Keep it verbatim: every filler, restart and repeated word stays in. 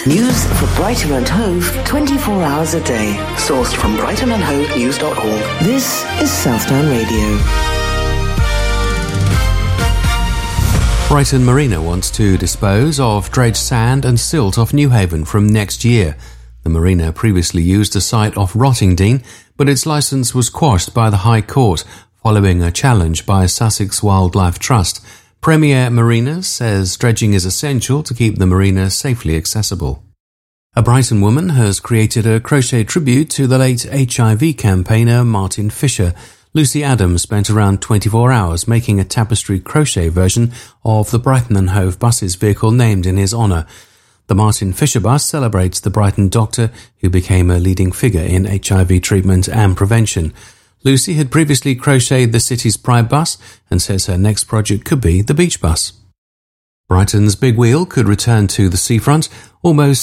News for Brighton and Hove twenty-four hours a day. Sourced from brighton and hove news dot org. This is Southdown Radio. Brighton Marina wants to dispose of dredged sand and silt off Newhaven from next year. The marina previously used a site off Rottingdean, but its licence was quashed by the High Court following a challenge by Sussex Wildlife Trust. Premier Marinas says dredging is essential to keep the marina safely accessible. A Brighton woman has created a crochet tribute to the late H I V campaigner Martin Fisher. Lucy Adams spent around twenty-four hours making a tapestry crochet version of the Brighton and Hove buses vehicle named in his honour. The Martin Fisher bus celebrates the Brighton doctor who became a leading figure in H I V treatment and prevention. Lucy had previously crocheted the city's Pride bus and says her next project could be the beach bus. Brighton's Big Wheel could return to the seafront. Almost